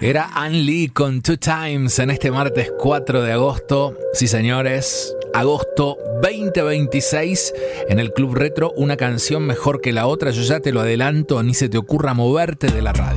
Era Ann Lee con Two Times en este martes 4 de agosto. Sí, señores, agosto 2026 en el Club Retro. Una canción mejor que la otra, yo ya te lo adelanto, ni se te ocurra moverte de la radio.